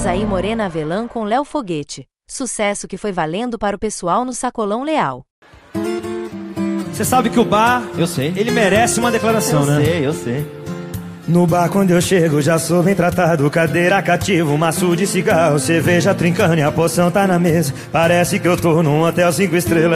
aí Morena Avelã com Léo Foguete. Sucesso que foi valendo para o pessoal no Sacolão Leal. Você sabe que o bar, eu sei, ele merece uma declaração, né? Eu sei. No bar quando eu chego já sou bem tratado. Cadeira cativa, maço de cigarro, cerveja trincando e a poção tá na mesa. Parece que eu tô num hotel 5 estrelas.